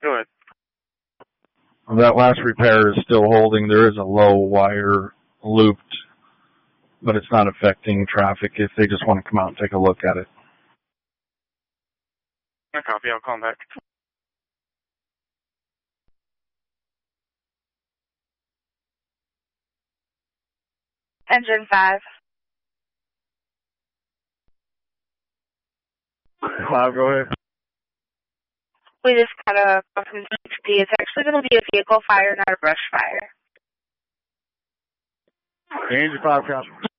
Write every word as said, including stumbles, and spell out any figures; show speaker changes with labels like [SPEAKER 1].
[SPEAKER 1] Go ahead.
[SPEAKER 2] That last repair is still holding. There is a low wire looped, but it's not affecting traffic if they just want to come out and take a look at it.
[SPEAKER 1] I copy. I'll call them back.
[SPEAKER 3] Engine five.
[SPEAKER 2] Five, go ahead.
[SPEAKER 3] We just got a call from H P. It's actually going to be a vehicle fire, not a brush fire.
[SPEAKER 2] Engine five, copy.